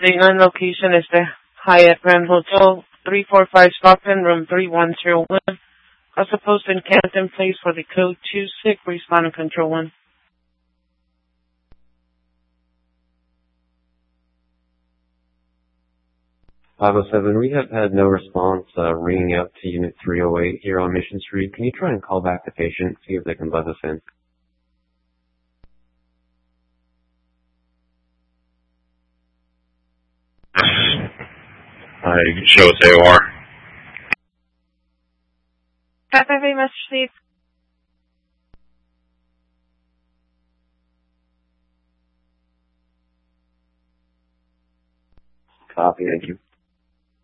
The earned location is the Hyatt Grand Hotel, 345 Stockton, room 3101. Also post in Canton Place for the code 26, respond to control 1. 507, we have had no response ringing out to Unit 308 here on Mission Street. Can you try and call back the patient, see if they can buzz us in? You can show us AOR. 558, Master Steve. Copy, thank you.